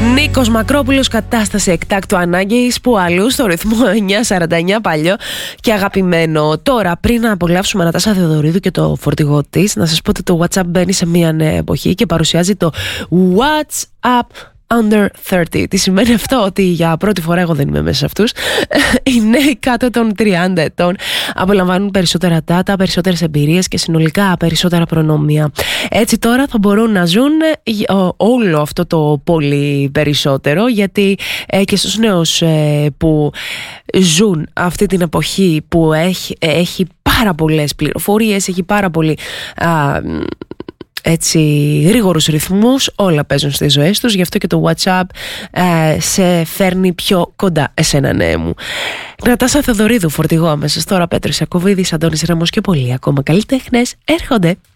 Νίκος Μακρόπουλος, κατάσταση εκτάκτου ανάγκης, που αλλού στο ρυθμό 949, παλιό και αγαπημένο. Τώρα, πριν να απολαύσουμε Νατάσα Θεοδωρίδου και το φορτηγό της, να σας πω ότι το WhatsApp μπαίνει σε μια νέα εποχή και παρουσιάζει το WhatsApp Under 30. Τι σημαίνει αυτό? Ότι για πρώτη φορά, εγώ δεν είμαι μέσα σε αυτούς, οι νέοι κάτω των 30 ετών απολαμβάνουν περισσότερα data, περισσότερες εμπειρίες και συνολικά περισσότερα προνόμια. Έτσι τώρα θα μπορούν να ζουν όλο αυτό το πολύ περισσότερο, γιατί και στους νέους που ζουν αυτή την εποχή που έχει πάρα πολλές πληροφορίες, έχει πάρα πολύ έτσι γρήγορους ρυθμούς, όλα παίζουν στις ζωές τους, γι' αυτό και το WhatsApp σε φέρνει πιο κοντά εσένα, ναι μου. Νατάσα Θεοδωρίδου, φορτηγό αμέσως τώρα, Πέτρος Ιακωβίδης, Αντώνης Ρέμος και πολλοί ακόμα καλλιτέχνες έρχονται.